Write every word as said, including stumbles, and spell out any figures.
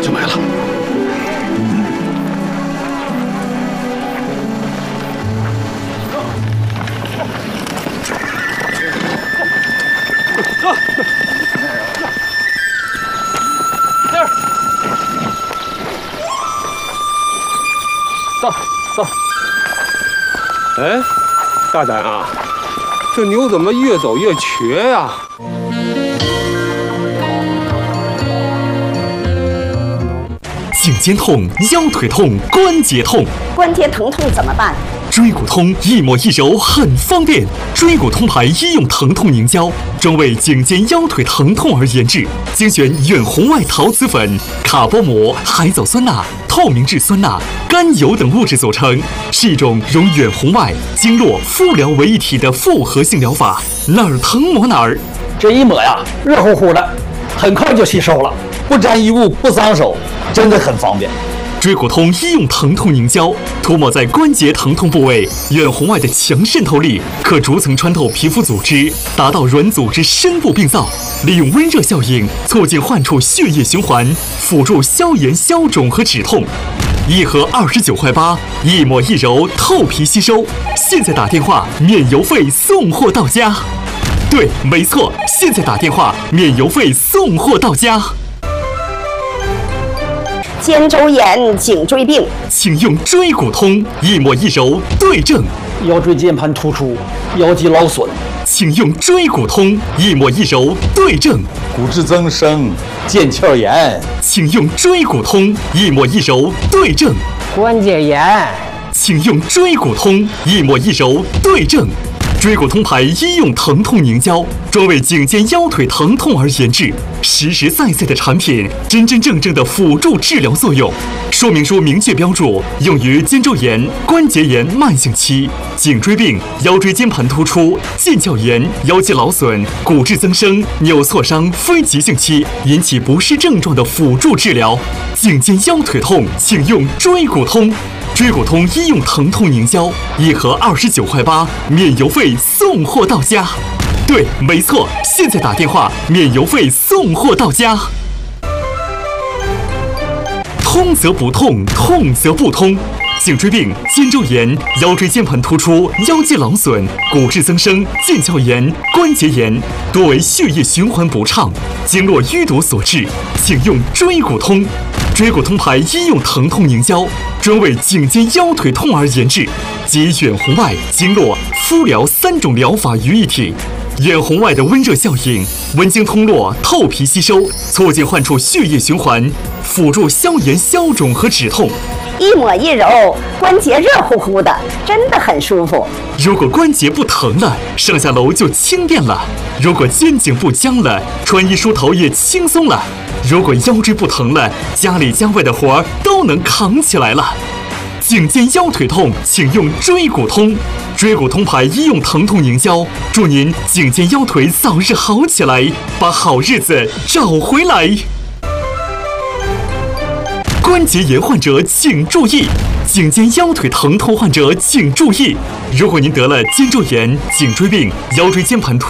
就买了。走，这儿，走走。哎，大胆啊！这牛怎么越走越瘸呀？ 颈肩痛、腰腿痛、关节痛， 关节疼痛怎么办？ 椎骨通一抹一揉很方便。椎骨通牌医用疼痛凝胶，专为颈肩腰腿疼痛而研制，精选远红外陶瓷粉、卡波膜、海藻酸钠、透明质酸钠、甘油等物质组成，是一种融远红外、经络、敷疗为一体的复合性疗法，哪儿疼抹哪儿。 这一抹呀，热乎乎的，很快就吸收了，不沾衣物，不脏手。 真的很方便。 椎骨通医用疼痛凝胶涂抹在关节疼痛部位，远红外的强渗透力可逐层穿透皮肤组织，达到软组织深部病灶。利用温热效应促进患处血液循环，辅助消炎消肿和止痛。一盒二十九块八，一抹一揉，透皮吸收。现在打电话免邮费送货到家。对，没错，现在打电话免邮费送货到家。 肩周炎、颈椎病， 请用椎骨通，一抹一揉对症。 腰椎间盘突出、腰肌劳损， 请用椎骨通，一抹一揉对症。 骨质增生、腱鞘炎， 请用椎骨通，一抹一揉对症。 关节炎， 请用椎骨通，一抹一揉对症。 椎骨通牌医用疼痛凝胶，专为颈肩腰腿疼痛而研制，实实在在的产品，真真正正的辅助治疗作用。说明书明确标注，用于肩周炎、关节炎慢性期、颈椎病、腰椎间盘突出、腱鞘炎、腰肌劳损、骨质增生、扭挫伤非急性期引起不适症状的辅助治疗。颈肩腰腿痛，请用椎骨通。 椎骨通医用疼痛凝胶，一盒二十九块八，免邮费送货到家。对，没错，现在打电话免邮费送货到家。通则不痛，痛则不通。颈椎病、肩周炎、腰椎间盘突出、腰肌劳损、骨质增生、腱鞘炎、关节炎，多为血液循环不畅、经络淤堵所致，请用椎骨通。 椎骨通牌医用疼痛凝胶，专为颈肩腰腿痛而研制，集远红外、经络、敷疗三种疗法于一体。远红外的温热效应，温经通络，透皮吸收，促进患处血液循环，辅助消炎消肿和止痛。 一抹一揉，关节热乎乎的，真的很舒服。 如果关节不疼了，上下楼就轻便了；如果肩颈不僵了，穿衣梳头也轻松了；如果腰椎不疼了，家里家外的活儿都能扛起来了。颈肩腰腿痛，请用椎骨通。椎骨通牌医用疼痛凝胶，祝您颈肩腰腿早日好起来，把好日子找回来。关节炎患者请注意，颈肩腰腿疼痛患者请注意，如果您得了肩周炎、颈椎病、腰椎间盘突